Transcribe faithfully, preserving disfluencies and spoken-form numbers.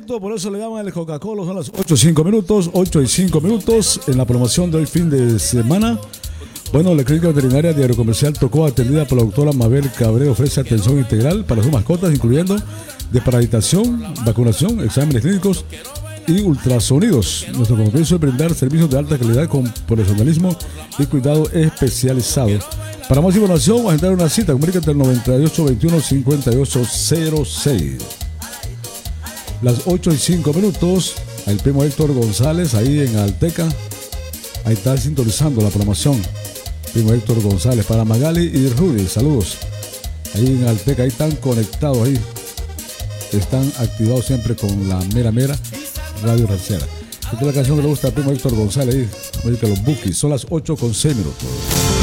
calientito, por eso le llaman el Coca-Cola. Son las ocho y cinco minutos, ocho y cinco minutos en la promoción de hoy fin de semana. Bueno, la clínica veterinaria de Aerocomercial Tocó, atendida por la doctora Mabel Cabrera, ofrece atención integral para sus mascotas, incluyendo desparasitación, vacunación, exámenes clínicos y ultrasonidos. Nuestro compromiso es brindar servicios de alta calidad con profesionalismo y cuidado especializado. Para más información o agendar una cita, comunícate al noventa y ocho veintiuno cincuenta y ocho cero seis. Las ocho y cinco minutos, el primo Héctor González ahí en Alteca, ahí está sintonizando la promoción. Primo Héctor González para Magali y Rudy, saludos. Ahí en Alteca, ahí están conectados, ahí están activados siempre con la mera mera Radio Ranchera. Esta es la canción que le gusta al primo Héctor González ahí, América Los Bookies. Son las ocho con seis minutos.